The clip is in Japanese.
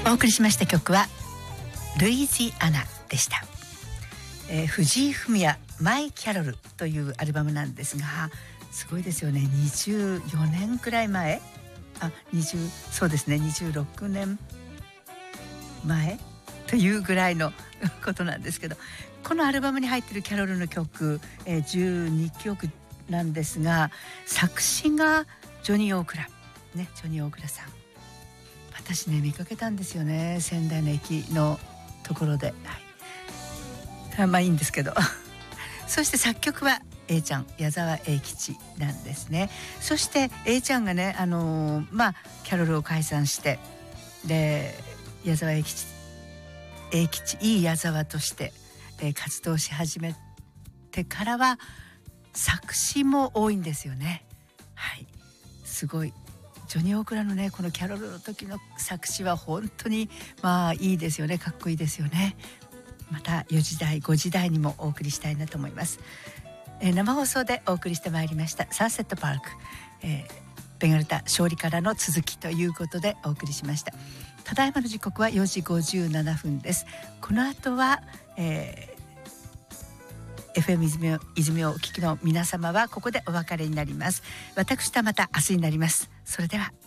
お送りしました曲はルイジアナでした。藤井フミヤマイキャロルというアルバムなんですが、すごいですよね。24年くらい前、そうですね、26年前というぐらいのことなんですけど、このアルバムに入っているキャロルの曲、12曲なんですが、作詞がジョニー・オークラ、ね、ジョニー・オークラさん、私ね見かけたんですよね、仙台の駅のところで、まあいいんですけどそして作曲は A ちゃん、矢沢永吉なんですね。そして A ちゃんがね、キャロルを解散して、で矢沢永吉いい矢沢として、活動し始めてからは作詞も多いんですよね。はい、すごい。ジョニー・オークラのね、このキャロルの時の作詞は本当にいいですよね。かっこいいですよね。また4時台5時台にもお送りしたいなと思います。生放送でお送りしてまいりましたサンセットパーク、ベガルタ勝利からの続きということでお送りしました。ただいまの時刻は4時57分です。この後は、FM 泉をお聞きの皆様はここでお別れになります。私とはまた明日になります。それでは。